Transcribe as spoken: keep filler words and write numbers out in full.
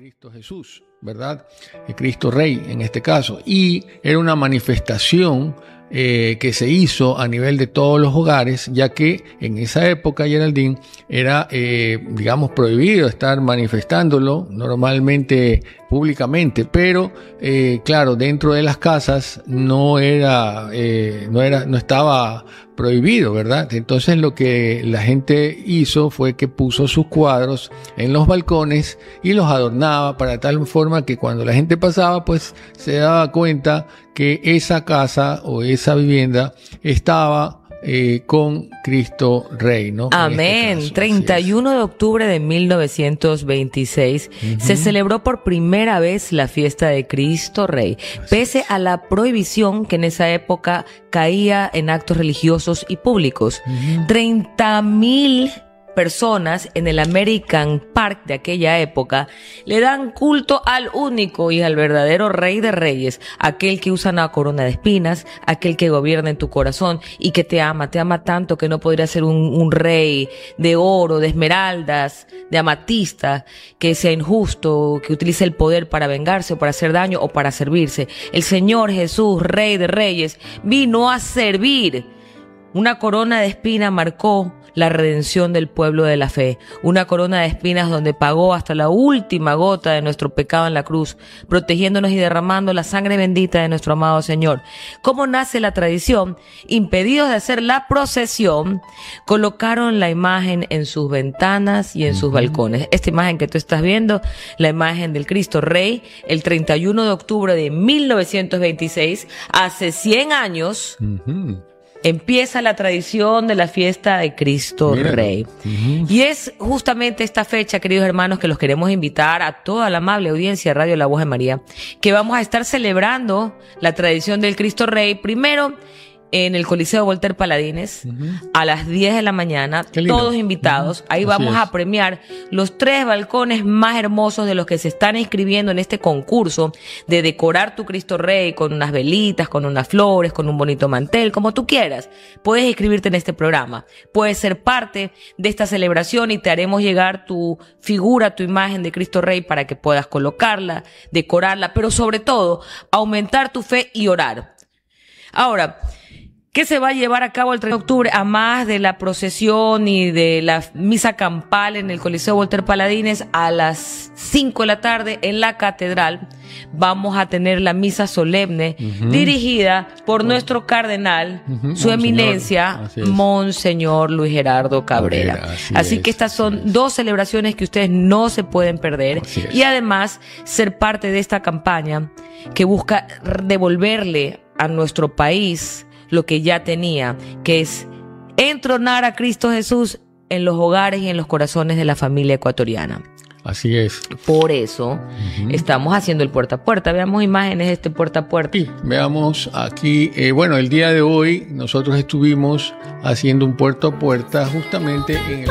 Cristo Jesús, ¿verdad? El Cristo Rey en este caso. Y era una manifestación eh, que se hizo a nivel de todos los hogares, ya que en esa época, Geraldine, era, eh, digamos, prohibido estar manifestándolo normalmente públicamente, pero eh, claro, dentro de las casas no era, eh, no era, no estaba prohibido, ¿verdad? Entonces lo que la gente hizo fue que puso sus cuadros en los balcones y los adornaba para tal forma que cuando la gente pasaba, pues se daba cuenta que esa casa o esa vivienda estaba Eh, con Cristo Rey, ¿no? Amén. Este treinta y uno de octubre de mil novecientos veintiséis uh-huh. se celebró por primera vez la fiesta de Cristo Rey, Así pese es. a la prohibición que en esa época caía en actos religiosos y públicos. Uh-huh. treinta mil personas en el American Park de aquella época le dan culto al único y al verdadero Rey de Reyes, aquel que usa una corona de espinas, aquel que gobierna en tu corazón y que te ama, te ama tanto que no podría ser un, un rey de oro, de esmeraldas, de amatista, que sea injusto, que utilice el poder para vengarse o para hacer daño o para servirse. El Señor Jesús, Rey de Reyes, vino a servir. Una corona de espinas marcó la redención del pueblo de la fe. Una corona de espinas donde pagó hasta la última gota de nuestro pecado en la cruz, protegiéndonos y derramando la sangre bendita de nuestro amado Señor. ¿Cómo nace la tradición? Impedidos de hacer la procesión, colocaron la imagen en sus ventanas y en sus balcones. Esta imagen que tú estás viendo, la imagen del Cristo Rey, el treinta y uno de octubre de mil novecientos veintiséis, hace cien años, uh-huh. empieza la tradición de la fiesta de Cristo Mira. Rey. Uh-huh. Y es justamente esta fecha, queridos hermanos, que los queremos invitar a toda la amable audiencia de Radio La Voz de María, que vamos a estar celebrando la tradición del Cristo Rey, primero en el Coliseo Voltaire Paladines, uh-huh. a las diez de la mañana, todos invitados. Uh-huh. Ahí Así vamos es. a premiar los tres balcones más hermosos de los que se están inscribiendo en este concurso de decorar tu Cristo Rey con unas velitas, con unas flores, con un bonito mantel, como tú quieras. Puedes inscribirte en este programa. Puedes ser parte de esta celebración y te haremos llegar tu figura, tu imagen de Cristo Rey para que puedas colocarla, decorarla, pero sobre todo, aumentar tu fe y orar. Ahora, ¿qué se va a llevar a cabo el treinta de octubre? A más de la procesión y de la misa campal en el Coliseo Voltaire Paladines, a las cinco de la tarde en la catedral vamos a tener la misa solemne uh-huh. dirigida por uh-huh. nuestro cardenal, uh-huh. su eminencia, Monseñor Luis Gerardo Cabrera. Cabrera así así es, que estas son es. dos celebraciones que ustedes no se pueden perder y además ser parte de esta campaña que busca devolverle a nuestro país lo que ya tenía, que es entronar a Cristo Jesús en los hogares y en los corazones de la familia ecuatoriana. Así es. Por eso uh-huh. estamos haciendo el puerta a puerta. Veamos imágenes de este puerta a puerta. Sí, veamos aquí. Eh, bueno, el día de hoy nosotros estuvimos haciendo un puerta a puerta justamente en el